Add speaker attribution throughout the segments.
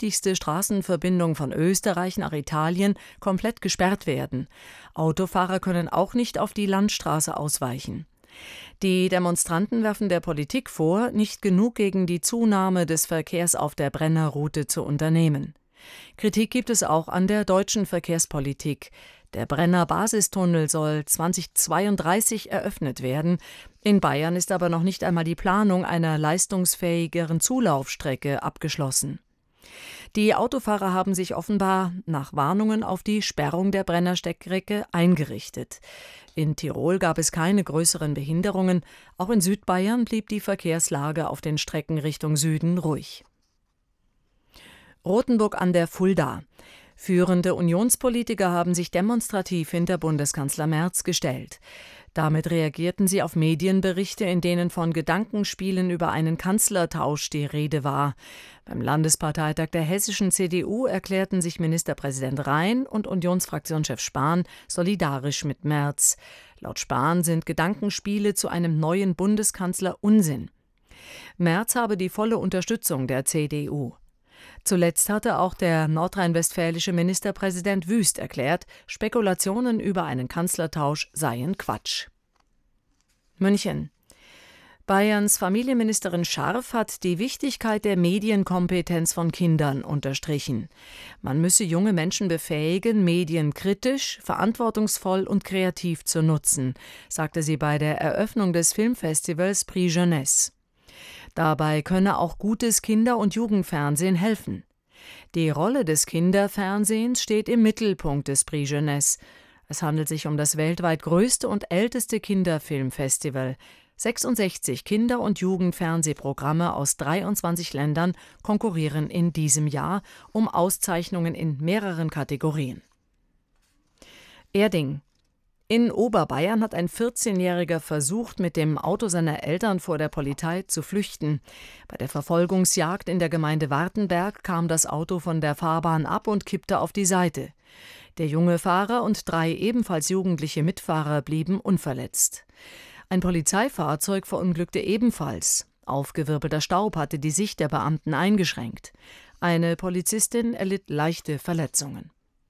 Speaker 1: wichtigste Straßenverbindung von Österreich nach Italien komplett gesperrt werden. Autofahrer können auch nicht auf die Landstraße ausweichen. Die Demonstranten werfen der Politik vor, nicht genug gegen die Zunahme des Verkehrs auf der Brennerroute zu unternehmen. Kritik gibt es auch an der deutschen Verkehrspolitik. Der Brenner-Basistunnel soll 2032 eröffnet werden. In Bayern ist aber noch nicht einmal die Planung einer leistungsfähigeren Zulaufstrecke abgeschlossen. Die Autofahrer haben sich offenbar nach Warnungen auf die Sperrung der Brennerstrecke eingerichtet. In Tirol gab es keine größeren Behinderungen. Auch in Südbayern blieb die Verkehrslage auf den Strecken Richtung Süden ruhig. Rothenburg an der Fulda. Führende Unionspolitiker haben sich demonstrativ hinter Bundeskanzler Merz gestellt. Damit reagierten sie auf Medienberichte, in denen von Gedankenspielen über einen Kanzlertausch die Rede war. Beim Landesparteitag der hessischen CDU erklärten sich Ministerpräsident Rhein und Unionsfraktionschef Spahn solidarisch mit Merz. Laut Spahn sind Gedankenspiele zu einem neuen Bundeskanzler Unsinn. Merz habe die volle Unterstützung der CDU. Zuletzt hatte auch der nordrhein-westfälische Ministerpräsident Wüst erklärt, Spekulationen über einen Kanzlertausch seien Quatsch. München. Bayerns Familienministerin Scharf hat die Wichtigkeit der Medienkompetenz von Kindern unterstrichen. Man müsse junge Menschen befähigen, Medien kritisch, verantwortungsvoll und kreativ zu nutzen, sagte sie bei der Eröffnung des Filmfestivals Prix Jeunesse. Dabei könne auch gutes Kinder- und Jugendfernsehen helfen. Die Rolle des Kinderfernsehens steht im Mittelpunkt des Prix Jeunesse. Es handelt sich um das weltweit größte und älteste Kinderfilmfestival. 66 Kinder- und Jugendfernsehprogramme aus 23 Ländern konkurrieren in diesem Jahr um Auszeichnungen in mehreren Kategorien. Erding. In Oberbayern hat ein 14-Jähriger versucht, mit dem Auto seiner Eltern vor der Polizei zu flüchten. Bei der Verfolgungsjagd in der Gemeinde Wartenberg kam das Auto von der Fahrbahn ab und kippte auf die Seite. Der junge Fahrer und 3 ebenfalls jugendliche Mitfahrer blieben unverletzt. Ein Polizeifahrzeug verunglückte ebenfalls. Aufgewirbelter Staub hatte die Sicht der Beamten eingeschränkt. Eine Polizistin erlitt leichte Verletzungen.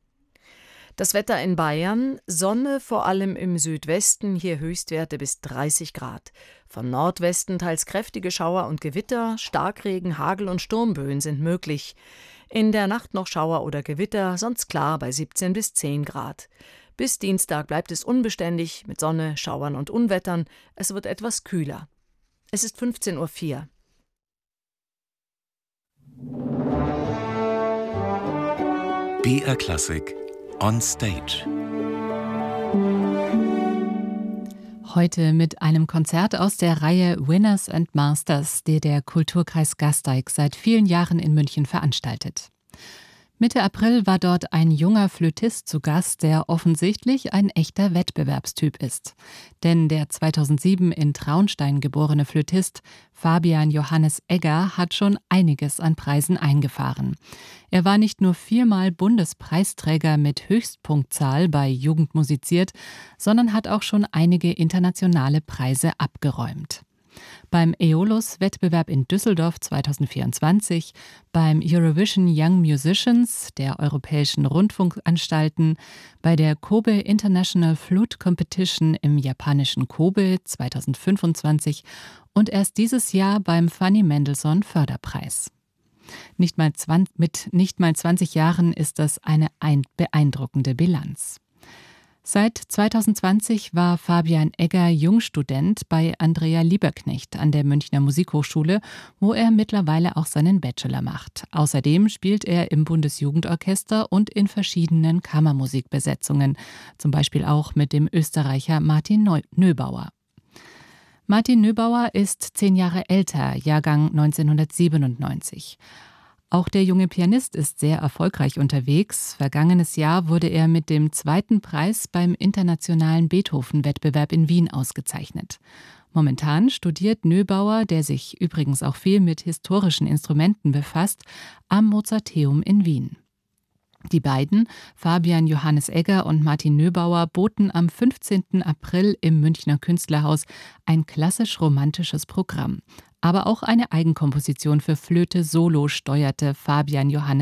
Speaker 1: Das Wetter in Bayern: Sonne, vor allem im Südwesten, hier Höchstwerte bis 30 Grad. Von Nordwesten teils kräftige Schauer und Gewitter, Starkregen, Hagel und Sturmböen sind möglich. In der Nacht noch Schauer oder Gewitter, sonst klar bei 17 bis 10 Grad. Bis Dienstag bleibt es unbeständig mit Sonne, Schauern und Unwettern. Es wird etwas kühler. Es ist 15:04 Uhr.
Speaker 2: BR Klassik on Stage.
Speaker 3: Heute mit einem Konzert aus der Reihe Winners and Masters, die der Kulturkreis Gasteig seit vielen Jahren in München veranstaltet. Mitte April war dort ein junger Flötist zu Gast, der offensichtlich ein echter Wettbewerbstyp ist. Denn der 2007 in Traunstein geborene Flötist Fabian Johannes Egger hat schon einiges an Preisen eingefahren. Er war nicht nur 4-mal Bundespreisträger mit Höchstpunktzahl bei Jugend musiziert, sondern hat auch schon einige internationale Preise abgeräumt. Beim Aeolus-Wettbewerb in Düsseldorf 2024, beim Eurovision Young Musicians der europäischen Rundfunkanstalten, bei der Kobe International Flute Competition im japanischen Kobe 2025 und erst dieses Jahr beim Fanny Mendelssohn Förderpreis. Mit nicht mal 20 Jahren ist das eine beeindruckende Bilanz. Seit 2020 war Fabian Egger Jungstudent bei Andrea Lieberknecht an der Münchner Musikhochschule, wo er mittlerweile auch seinen Bachelor macht. Außerdem spielt er im Bundesjugendorchester und in verschiedenen Kammermusikbesetzungen, zum Beispiel auch mit dem Österreicher Martin Nöbauer. Martin Nöbauer ist 10 Jahre älter, Jahrgang 1997. Auch der junge Pianist ist sehr erfolgreich unterwegs. Vergangenes Jahr wurde er mit dem 2. Preis beim Internationalen Beethoven-Wettbewerb in Wien ausgezeichnet. Momentan studiert Nöbauer, der sich übrigens auch viel mit historischen Instrumenten befasst, am Mozarteum in Wien. Die beiden, Fabian Johannes Egger und Martin Nöbauer, boten am 15. April im Münchner Künstlerhaus ein klassisch-romantisches Programm. Aber auch eine Eigenkomposition für Flöte solo steuerte Fabian Johannes